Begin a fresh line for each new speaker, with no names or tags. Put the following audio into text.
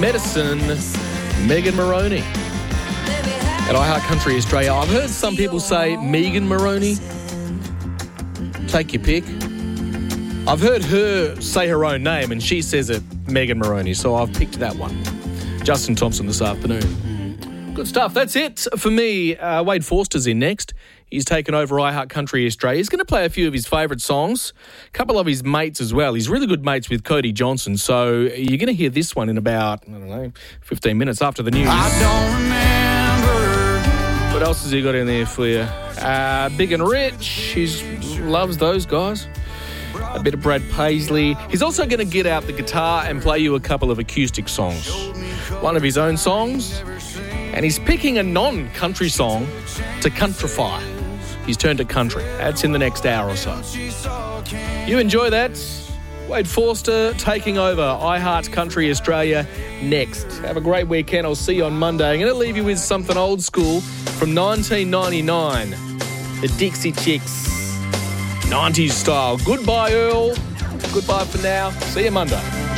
Medicine, Megan Moroney. At iHeart Country Australia, I've heard some people say Megan Moroney. Take your pick. I've heard her say her own name and she says it Megan Moroney, so I've picked that one. Justin Thompson this afternoon. Good stuff. That's it for me. Wade Forster's in next. He's taken over iHeart Country Australia. He's going to play a few of his favourite songs, a couple of his mates as well. He's really good mates with Cody Johnson, so you're going to hear this one in about, 15 minutes after the news.
I don't remember.
What else has he got in there for you? Big and Rich. He loves those guys. A bit of Brad Paisley. He's also going to get out the guitar and play you a couple of acoustic songs. One of his own songs. And he's picking a non-country song to countrify. He's turned to country. That's in the next hour or so. You enjoy that. Wade Forster taking over iHeart Country Australia next. Have a great weekend. I'll see you on Monday. I'm going to leave you with something old school from 1999. The Dixie Chicks. 90s style. Goodbye, Earl. Goodbye for now. See you Monday.